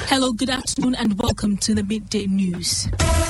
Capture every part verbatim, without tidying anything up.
Hello, good afternoon and welcome to the Midday News.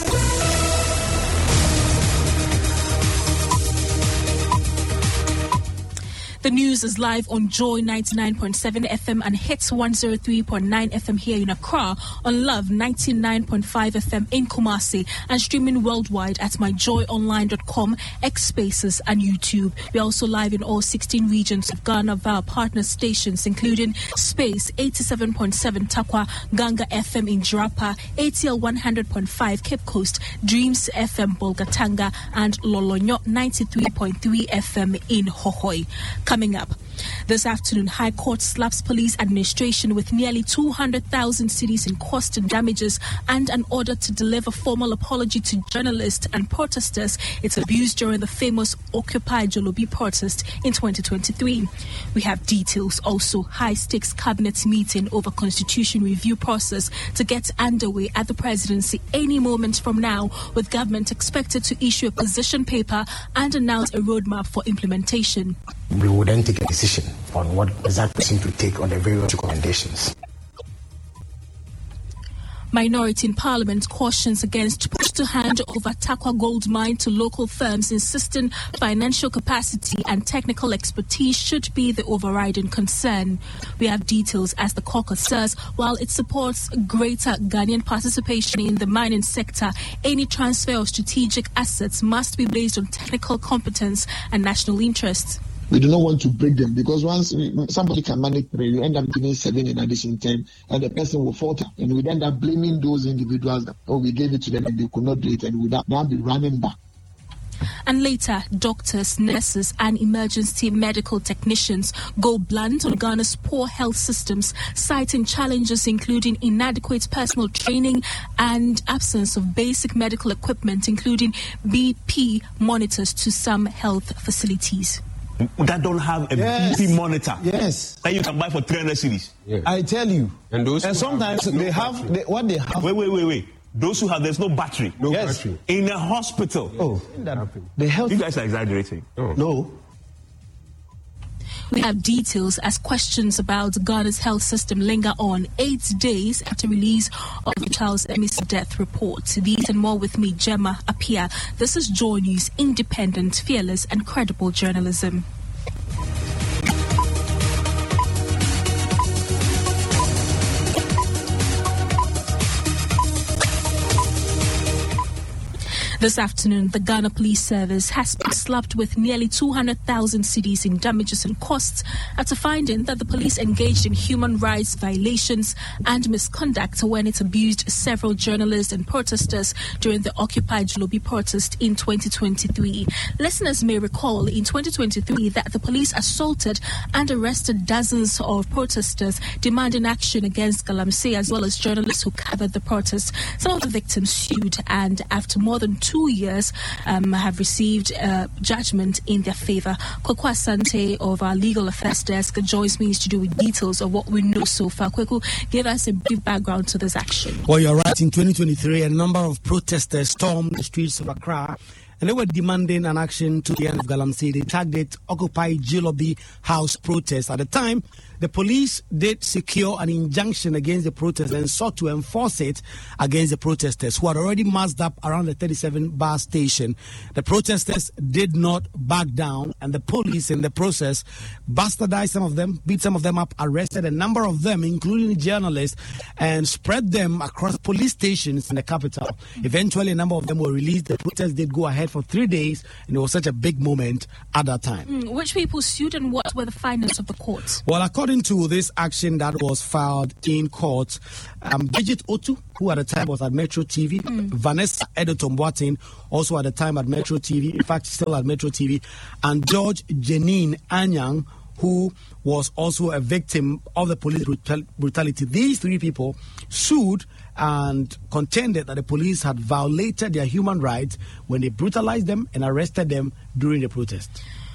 The news is live on Joy ninety-nine point seven F M and Hits one oh three point nine F M here in Accra, on Love ninety-nine point five F M in Kumasi, and streaming worldwide at my joy online dot com, X Spaces and YouTube. We're also live in all sixteen regions of Ghana via partner stations including Space eighty-seven point seven Takwa, Ganga F M in Jirapa, A T L one hundred point five Cape Coast, Dreams F M Bolgatanga, and Lolonyo ninety-three point three F M in Hohoi. Coming up this afternoon, High Court slaps police administration with nearly two hundred thousand cedis in cost and damages and an order to deliver formal apology to journalists and protesters it's abused during the famous Occupy Jolobi protest in twenty twenty-three. We have details also. High-stakes cabinet meeting over constitution review process to get underway at the presidency any moment from now, with government expected to issue a position paper and announce a roadmap for implementation. We will then take a decision on what exact decision to take on the various recommendations. Minority in Parliament cautions against push to hand over Takwa gold mine to local firms, insisting financial capacity and technical expertise should be the overriding concern. We have details as the caucus says, while it supports greater Ghanaian participation in the mining sector, any transfer of strategic assets must be based on technical competence and national interests. We do not want to break them, because once somebody can manage three, you end up giving seven in addition ten, and the person will falter, and we end up blaming those individuals that, oh, we gave it to them and they could not do it, and we now be running back. And later, doctors, nurses and emergency medical technicians go blunt on Ghana's poor health systems, citing challenges including inadequate personal training and absence of basic medical equipment, including B P monitors to some health facilities. That don't have a yes. B P monitor. Yes. That you can buy for three hundred cedis. Yes. I tell you. And those and sometimes have they no have they, what they have. Wait, wait, wait, wait. Those who have, there's no battery. No yes. battery. In a hospital. Yes. Oh, that, the health. You guys are exaggerating. No. no. We have details as questions about Ghana's health system linger on eight days after release of Charles Emmy's death report. These and more with me, Gemma Apia. This is Joy News, independent, fearless and credible journalism. This afternoon, the Ghana Police Service has been slapped with nearly two hundred thousand cedis in damages and costs after finding that the police engaged in human rights violations and misconduct when it abused several journalists and protesters during the Occupy Jolobi protest in twenty twenty-three. Listeners may recall in twenty twenty-three that the police assaulted and arrested dozens of protesters demanding action against Galamsey, as well as journalists who covered the protest. Some of the victims sued, and after more than two years um, have received uh, judgment in their favor. Kweku Asante of our legal affairs desk joins me to do with details of what we know so far. Kweku, give us a brief background to this action. Well, you're right. In twenty twenty-three, a number of protesters stormed the streets of Accra, and they were demanding an action to the end of Galamsey. They tagged it Occupy Jolobi House protest. At the time, the police did secure an injunction against the protesters and sought to enforce it against the protesters who had already massed up around the thirty-seven bar station. The protesters did not back down, and the police in the process bastardized some of them, beat some of them up, arrested a number of them, including journalists, and spread them across police stations in the capital. Eventually, a number of them were released. The protests did go ahead for three days, and it was such a big moment at that time. Mm, which people sued, and what were the findings of the court? Well, according to this action that was filed in court, um, Bridget Otu, who at the time was at Metro T V, mm. Vanessa Edotomboatin, also at the time at Metro T V, in fact still at Metro T V, and George Janine Anyang, who was also a victim of the police brutal- brutality. These three people sued and contended that the police had violated their human rights when they brutalized them and arrested them during the protest.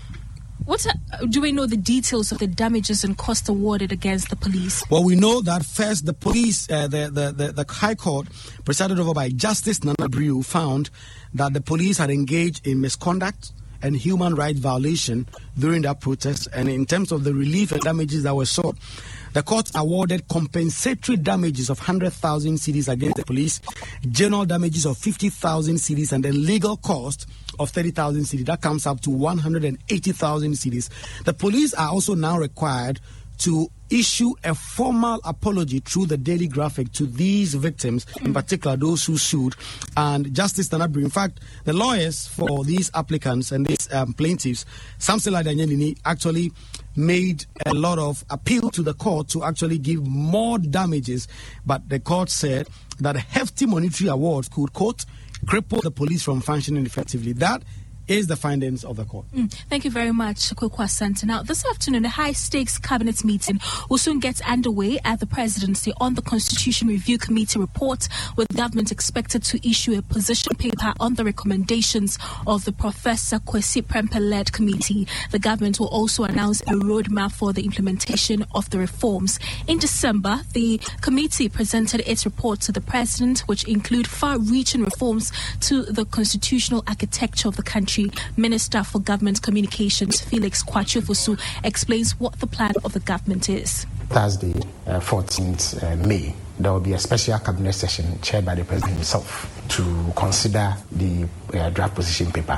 What uh, do we know the details of the damages and costs awarded against the police? Well, we know that first the police, uh, the, the, the, the High Court, presided over by Justice Nana Brew, found that the police had engaged in misconduct and human rights violation during that protest. And in terms of the relief and damages that were sought, The court awarded compensatory damages of one hundred thousand cedis against the police, general damages of fifty thousand cedis, and the legal cost of thirty thousand cedis. That comes up to one hundred eighty thousand cedis. The police are also now required to issue a formal apology through the Daily Graphic to these victims, in particular those who sued. And Justice Tanabri, in fact, the lawyers for these applicants and these um, plaintiffs, Samson Ladanyanini, actually made a lot of appeal to the court to actually give more damages. But the court said that hefty monetary awards could, quote, cripple the police from functioning effectively. That is the findings of the court. Mm, thank you very much, Kwekwa Santa. Now, this afternoon, a high-stakes cabinet meeting will soon get underway at the presidency on the Constitution Review Committee report, with government expected to issue a position paper on the recommendations of the Professor Kwesi Prempeh-led committee. The government will also announce a roadmap for the implementation of the reforms. In December, the committee presented its report to the president, which include far-reaching reforms to the constitutional architecture of the country. Minister for Government Communications, Felix Kwatiofosu, explains what the plan of the government is. Thursday, uh, fourteenth uh, May, there will be a special cabinet session chaired by the president himself to consider the uh, draft position paper.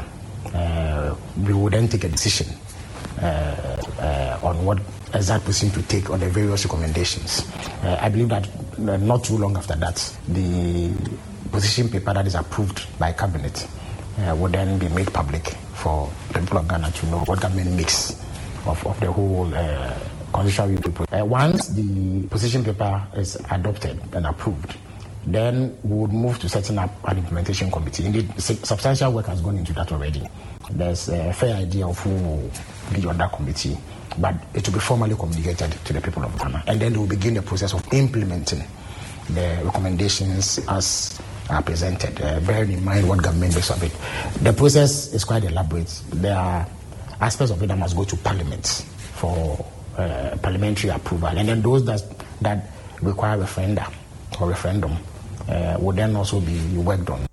Uh, we will then take a decision uh, uh, on what exact position to take on the various recommendations. Uh, I believe that uh, not too long after that, the position paper that is approved by cabinet Uh, will then be made public for the people of Ghana to know what government makes of, of the whole uh, constitutional review. Uh, once the position paper is adopted and approved, then we would move to setting up an implementation committee. Indeed, substantial work has gone into that already. There's a fair idea of who will be on that committee, but it will be formally communicated to the people of Ghana. And then they will begin the process of implementing the recommendations as are presented, uh, bearing in mind what government makes of it. The process is quite elaborate. There are aspects of it that must go to Parliament for uh, parliamentary approval, and then those that that require referenda or referendum uh, will then also be worked on.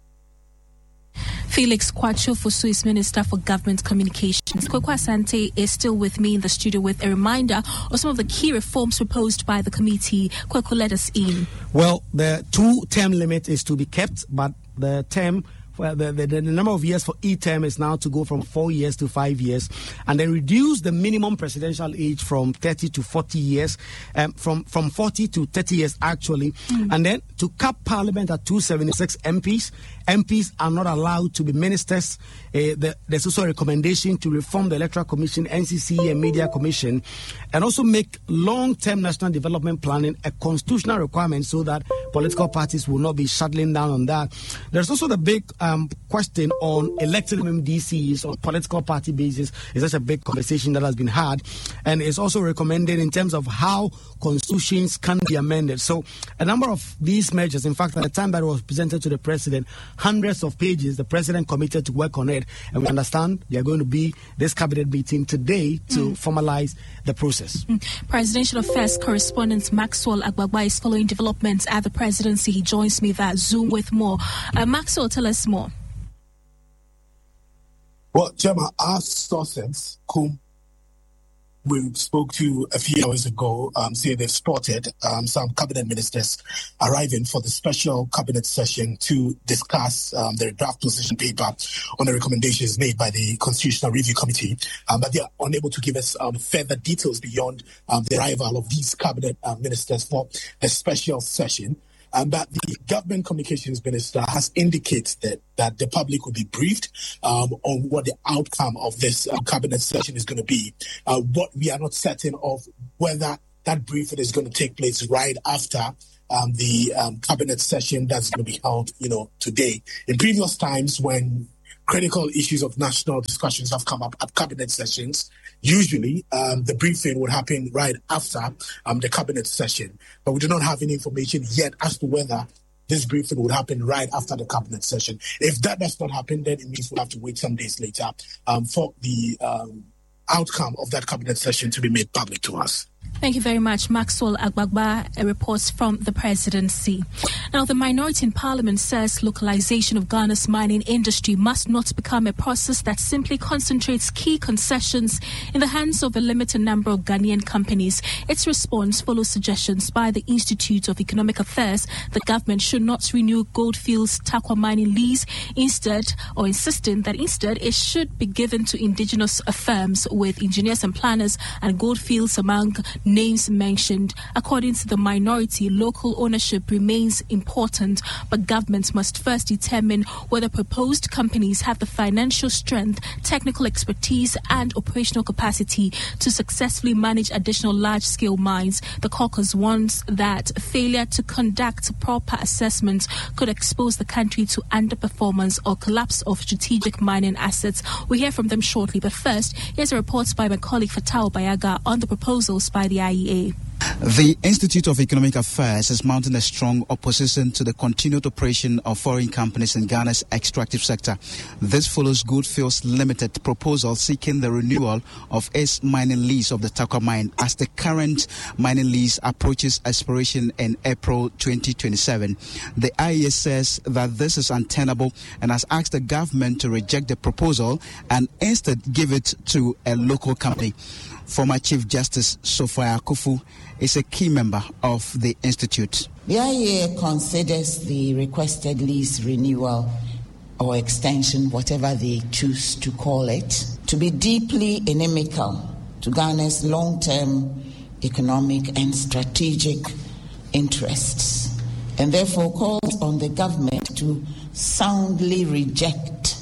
Felix Kwatiofosu is Minister for Government Communications. Kwekwa Asante is still with me in the studio with a reminder of some of the key reforms proposed by the committee. Kwekwa, let us in. Well, the two-term limit is to be kept, but the term Well, the, the, the number of years for each term is now to go from four years to five years, and then reduce the minimum presidential age from thirty to forty years, um, from, from forty to thirty years actually, mm. and then to cap Parliament at two hundred seventy-six M Ps. M Ps are not allowed to be ministers. Uh, the, there's also a recommendation to reform the Electoral Commission, N C C, and Media Commission, and also make long-term national development planning a constitutional requirement so that political parties will not be shuttling down on that. There's also the big um, question on elected M D Cs on political party basis. It's such a big conversation that has been had, and it's also recommended in terms of how constitutions can be amended. So a number of these measures, in fact, at the time that it was presented to the president, hundreds of pages, the president committed to work on it, and we understand there are going to be this cabinet meeting today to mm. formalize the process. Mm. Presidential Affairs correspondent Maxwell Agbagba is following developments at the presidency. He joins me via Zoom with more. Uh, Maxwell, tell us more. Well, Gemma, our sources, whom we spoke to a few hours ago, um, say they've spotted um, some cabinet ministers arriving for the special cabinet session to discuss um, their draft position paper on the recommendations made by the Constitutional Review Committee. Um, but they are unable to give us um, further details beyond um, the arrival of these cabinet uh, ministers for the special session. Um, but the Government Communications Minister has indicated that, that the public will be briefed um, on what the outcome of this uh, cabinet session is going to be. Uh, what we are not certain of whether that briefing is going to take place right after um, the um, cabinet session that's going to be held, you know, today. In previous times, when critical issues of national discussions have come up at cabinet sessions, usually um, the briefing would happen right after um, the cabinet session. But we do not have any information yet as to whether this briefing would happen right after the cabinet session. If that does not happen, then it means we'll have to wait some days later um, for the um, outcome of that cabinet session to be made public to us. Thank you very much, Maxwell Agbagba. A report from the presidency. Now, the minority in parliament says localization of Ghana's mining industry must not become a process that simply concentrates key concessions in the hands of a limited number of Ghanaian companies. Its response follows suggestions by the Institute of Economic Affairs that government should not renew Goldfields Tarkwa mining lease, instead, or insisting that instead it should be given to indigenous firms, with engineers and planners and Goldfields among names mentioned. According to the minority, local ownership remains important, but government must first determine whether proposed companies have the financial strength, technical expertise, and operational capacity to successfully manage additional large-scale mines. The caucus warns that failure to conduct proper assessments could expose the country to underperformance or collapse of strategic mining assets. We'll hear from them shortly, but first, here's a report by my colleague Fatao Bayaga on the proposals by the I E A. The Institute of Economic Affairs is mounting a strong opposition to the continued operation of foreign companies in Ghana's extractive sector. This follows Goldfields Limited proposal seeking the renewal of its mining lease of the Tarkwa mine as the current mining lease approaches expiration in April twenty twenty-seven. The I E A says that this is untenable and has asked the government to reject the proposal and instead give it to a local company. Former Chief Justice Sophia Akufu is a key member of the Institute. The I E A considers the requested lease renewal or extension, whatever they choose to call it, to be deeply inimical to Ghana's long-term economic and strategic interests, and therefore calls on the government to soundly reject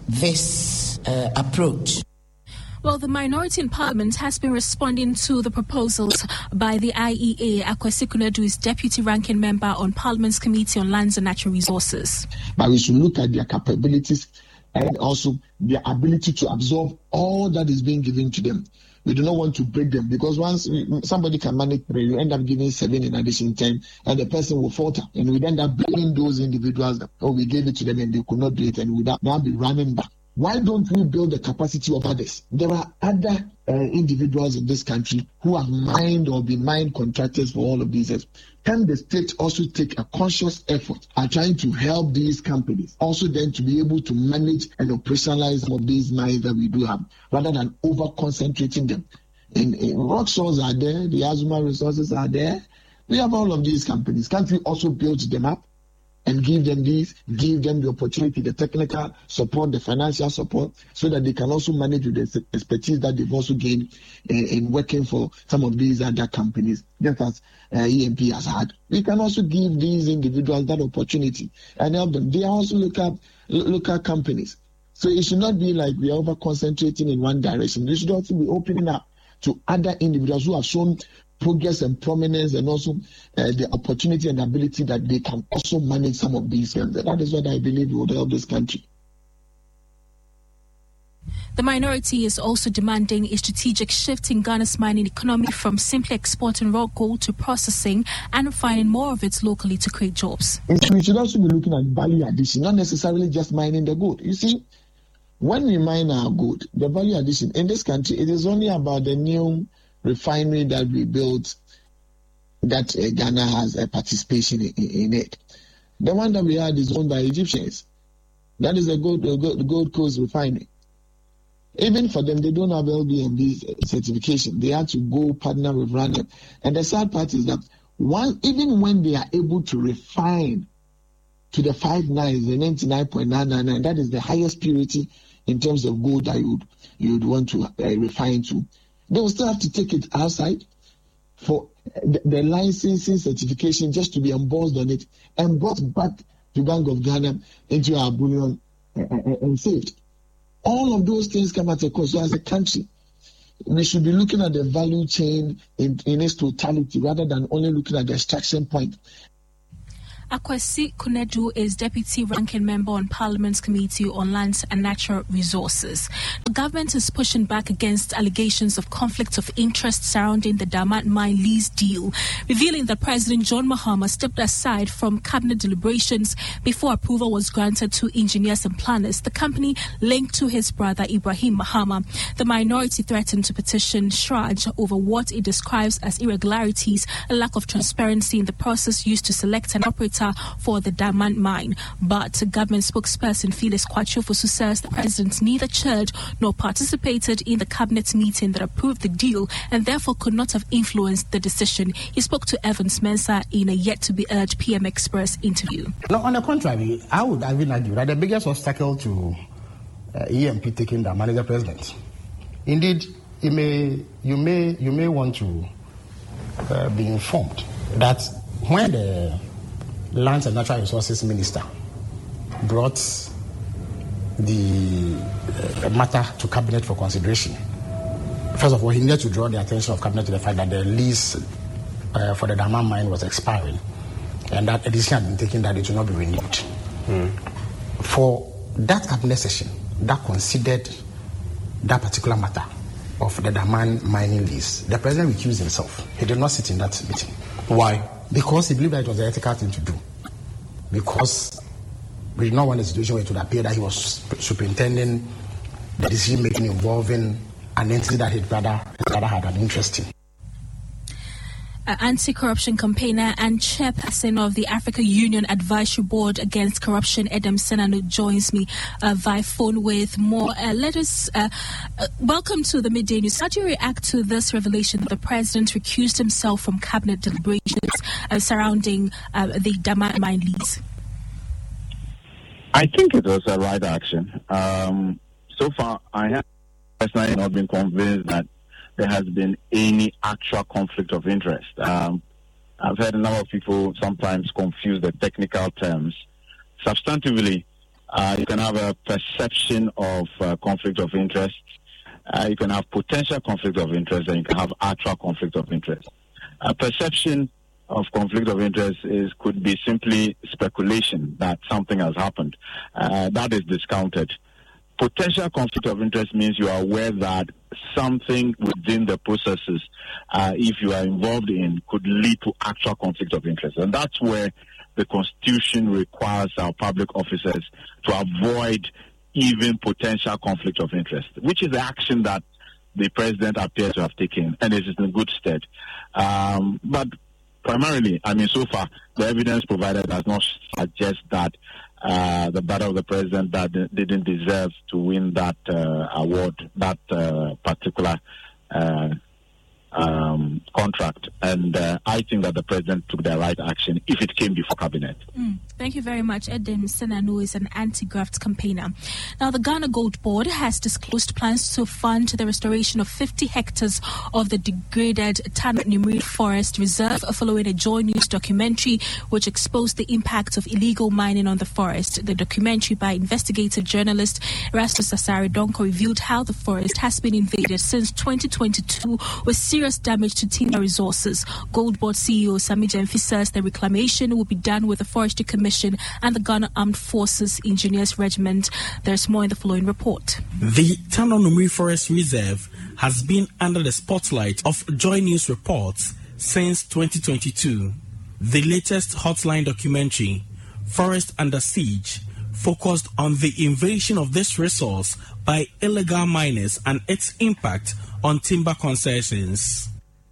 this uh, approach. Well, the minority in Parliament has been responding to the proposals by the I E A. Akwasi Kunadu is Deputy Ranking Member on Parliament's Committee on Lands and Natural Resources. But we should look at their capabilities and also their ability to absorb all that is being given to them. We do not want to break them, because once somebody can manage three, you end up giving seven in addition ten, and the person will falter. And we end up blaming those individuals that, oh, we gave it to them and they could not do it, and we would now be running back. Why don't we build the capacity of others? There are other uh, individuals in this country who have mined or been mine contractors for all of these years. Can the state also take a conscious effort at trying to help these companies, also then to be able to manage and operationalize some of these mines that we do have, rather than over-concentrating them? In, in Rocksource are there, the Azuma resources are there. We have all of these companies. Can't we also build them up and give them these, give them the opportunity, the technical support, the financial support, so that they can also manage with the expertise that they've also gained in, in working for some of these other companies, just as uh, E M P has had. We can also give these individuals that opportunity and help them. They are also local, local companies. So it should not be like we are over-concentrating in one direction. We should also be opening up to other individuals who have shown progress and prominence, and also uh, the opportunity and ability that they can also manage some of these firms. That is what I believe would help this country. The minority is also demanding a strategic shift in Ghana's mining economy from simply exporting raw gold to processing and refining more of it locally to create jobs. We should also be looking at value addition, not necessarily just mining the gold. You see, when we mine our gold, the value addition in this country, it is only about the new refinery that we built that uh, Ghana has a participation in, in it. The one that we had is owned by Egyptians. That is the Gold, the Gold Coast refinery. Even for them, they don't have L B M B certification. They have to go partner with Random. And the sad part is that one, even when they are able to refine to the five nines, the ninety-nine point nine nine nine, that is the highest purity in terms of gold that you would, you would want to uh, refine to. They will still have to take it outside for the, the licensing certification just to be embossed on it and brought back to Bank of Ghana into our bullion and, and, and saved. All of those things come at a cost. So as a country, we should be looking at the value chain in, in its totality rather than only looking at the extraction point. Akwasi Kunedu is Deputy Ranking Member on Parliament's Committee on Lands and Natural Resources. The government is pushing back against allegations of conflicts of interest surrounding the Damang Mine lease deal, revealing that President John Mahama stepped aside from cabinet deliberations before approval was granted to engineers and planners, the company linked to his brother Ibrahim Mahama. The minority threatened to petition Shraj over what it describes as irregularities and lack of transparency in the process used to select an operator for the Damang Mine. But government spokesperson Felix Kwachofosu says the president neither chaired nor participated in the cabinet meeting that approved the deal and therefore could not have influenced the decision. He spoke to Evans Mensah in a yet-to-be-aired P M Express interview. No, on the contrary, I would even argue that the biggest obstacle to uh, E M P taking the man is the president. Indeed, you may, you may, you may want to uh, be informed that when the Lands and Natural Resources Minister brought the uh, matter to Cabinet for consideration, first of all, he needed to draw the attention of Cabinet to the fact that the lease uh, for the Damang Mine was expiring and that a decision had been taken that it will not be renewed. Mm. For that Cabinet session that considered that particular matter of the Damang mining lease, the president recused himself. He did not sit in that meeting. Why? Because he believed that it was the ethical thing to do. Because we did not want a situation where it would appear that he was superintending the decision making involving an entity that his brother, his brother had an interest in. Uh, anti-corruption campaigner and chairperson of the Africa Union Advisory Board Against Corruption, Edem Senanu, joins me uh, via phone with more. Uh, let us uh, uh, welcome to the Midday News. How do you react to this revelation that the president recused himself from cabinet deliberations uh, surrounding uh, the Damang Mine lease? I think it was a right action. Um, so far, I have personally not been convinced that there has been any actual conflict of interest. Um, I've heard a number of people sometimes confuse the technical terms. Substantively, uh, you can have a perception of uh, conflict of interest. Uh, you can have potential conflict of interest, and you can have actual conflict of interest. A perception of conflict of interest is could be simply speculation that something has happened. Uh, that is discounted. Potential conflict of interest means you are aware that something within the processes, uh, if you are involved in, could lead to actual conflict of interest. And that's where the Constitution requires our public officers to avoid even potential conflict of interest, which is the action that the president appears to have taken, and it is in good stead. Um, but primarily, I mean, so far, the evidence provided does not suggest that Uh, the brother of the president that didn't deserve to win that uh, award, that uh, particular uh, um, contract. And uh, I think that the president took the right action if it came before cabinet. Mm, thank you very much. Edem Senanu is an anti-graft campaigner. Now, the Ghana Gold Board has disclosed plans to fund the restoration of fifty hectares of the degraded Tano Nimiri Forest Reserve following a Joy News documentary which exposed the impact of illegal mining on the forest. The documentary by investigative journalist Erastus Asare Donko revealed how the forest has been invaded since twenty twenty-two with serious damage to timber resources. Gold Board C E O Sami Jemfi says the reclamation will be done with the Forestry Commission and the Ghana Armed Forces Engineers Regiment. There's more in the following report. The Tano Nimiri Forest Reserve has been under the spotlight of Joy News reports since twenty twenty-two. The latest Hotline documentary, Forest Under Siege, focused on the invasion of this resource by illegal miners and its impact on timber concessions.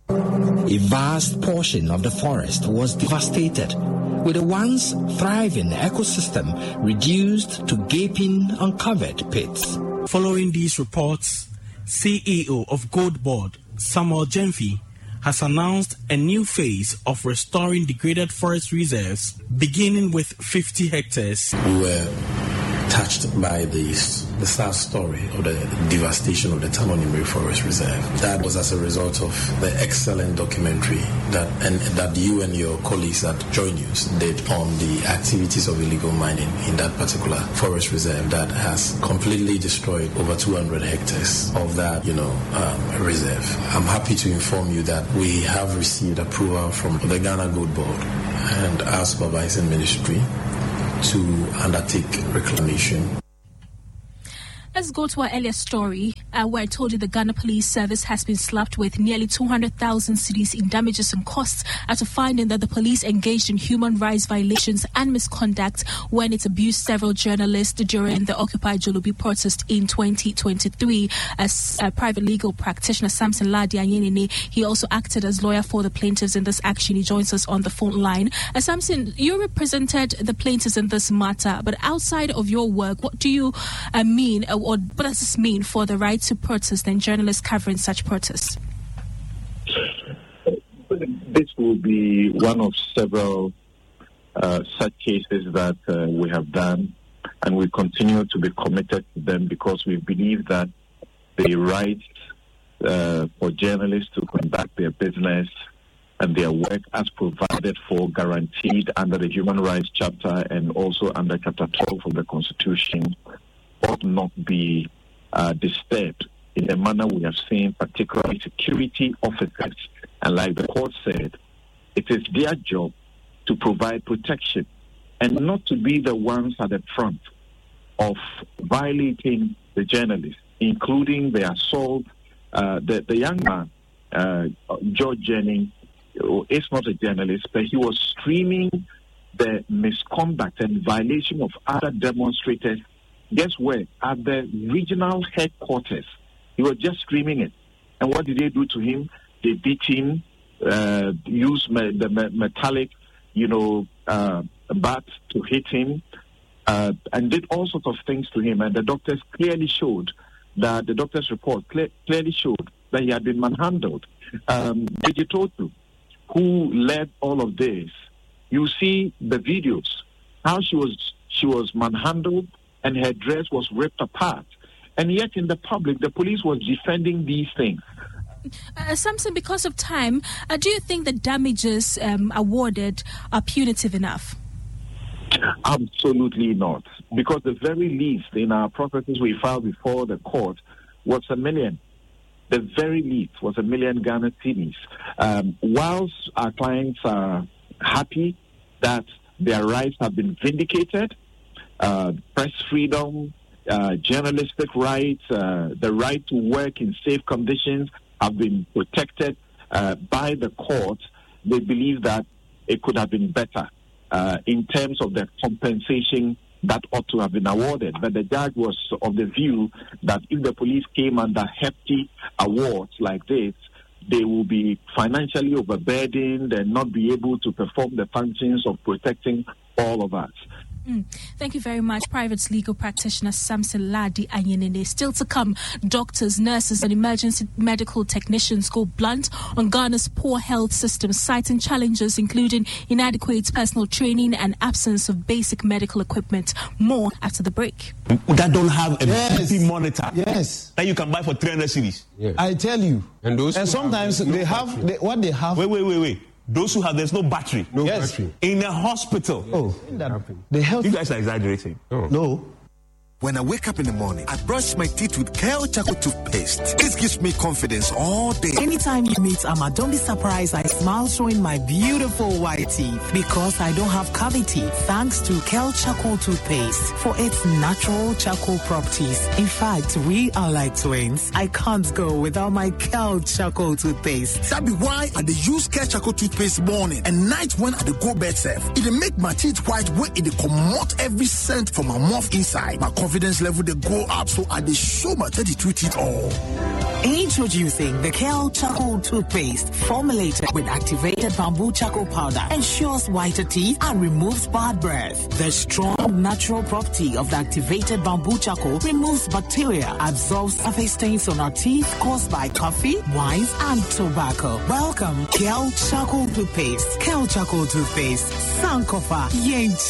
A vast portion of the forest was devastated, with a once thriving ecosystem reduced to gaping, uncovered pits. Following these reports, C E O of Gold Board, Samuel Jemfi, has announced a new phase of restoring degraded forest reserves, beginning with fifty hectares. We were touched by this, the sad story of the devastation of the Tamonimiri Forest Reserve. That was as a result of the excellent documentary that and that you and your colleagues at Joy News did on the activities of illegal mining in that particular forest reserve that has completely destroyed over two hundred hectares of that, you know, um, reserve. I'm happy to inform you that we have received approval from the Ghana Gold Board and our supervising ministry to undertake reclamation. Let's go to our earlier story uh, where I told you the Ghana Police Service has been slapped with nearly two hundred thousand cedis in damages and costs after finding that the police engaged in human rights violations and misconduct when it abused several journalists during the Occupy Jolobi protest in twenty twenty-three. As a private legal practitioner, Samson Ladi Anyenini, he also acted as lawyer for the plaintiffs in this action. He joins us on the phone line. Uh, Samson, you represented the plaintiffs in this matter, but outside of your work, what do you uh, mean? Uh, Or what does this mean for the right to protest and journalists covering such protests? This will be one of several uh, such cases that uh, we have done, and we continue to be committed to them because we believe that the rights uh, for journalists to conduct their business and their work as provided for, guaranteed under the Human Rights Chapter and also under Chapter twelve of the Constitution, ought not be uh, disturbed in the manner we have seen, particularly security officers. And like the court said, it is their job to provide protection and not to be the ones at the front of violating the journalists, including the assault. Uh, the, the young man, uh, George Jennings, is not a journalist, but he was streaming the misconduct and violation of other demonstrators. Guess where? At the regional headquarters. He was just streaming it. And what did they do to him? They beat him, uh, used me- the me- metallic, you know, uh, bat to hit him, uh, and did all sorts of things to him. And the doctors clearly showed that the doctor's report cle- clearly showed that he had been manhandled. Um, Digitotu, who led all of this, you see the videos, how she was she was manhandled, and her dress was ripped apart. And yet in the public, the police was defending these things. Uh, Samson, because of time, uh, do you think the damages um, awarded are punitive enough? Absolutely not. Because the very least in our processes we filed before the court was a million. The very least was a million Ghana cedis. Um, whilst our clients are happy that their rights have been vindicated, Uh, press freedom, uh, journalistic rights, uh, the right to work in safe conditions have been protected uh, by the court. They believe that it could have been better uh, in terms of the compensation that ought to have been awarded. But the judge was of the view that if the police came under hefty awards like this, they will be financially overburdened and not be able to perform the functions of protecting all of us. Mm. Thank you very much, private legal practitioner Samson Ladi Anyenini. Still to come, doctors, nurses and emergency medical technicians go blunt on Ghana's poor health system, citing challenges including inadequate personal training and absence of basic medical equipment. More after the break. That don't have a Yes. B P monitor. Yes. That you can buy for three hundred cedis. Yes. I tell you. And those and sometimes have, they have they, what they have. Wait, wait, wait, wait. Those who have, there's no battery. No yes. battery. In a hospital. Oh, that, the health. You guys are exaggerating. Oh. No. When I wake up in the morning, I brush my teeth with Kale Charcoal toothpaste. This gives me confidence all day. Anytime you meet Amma, don't be surprised I smile showing my beautiful white teeth because I don't have cavity thanks to Kale Charcoal toothpaste for its natural charcoal properties. In fact, we are like twins. I can't go without my Kale Charcoal toothpaste. That be why I dey use Kale Charcoal toothpaste morning and night when I dey go bed safe. It dey make my teeth white when it dey comot every scent from my mouth inside. My confidence level they go up, so I they show my thirty-two teeth all. Introducing the Kale Charcoal toothpaste, formulated with activated bamboo charcoal powder, ensures whiter teeth and removes bad breath. The strong natural property of the activated bamboo charcoal removes bacteria, absorbs surface stains on our teeth caused by coffee, wines, and tobacco. Welcome, Kale Charcoal toothpaste. Kale Charcoal toothpaste, Sankofa Yen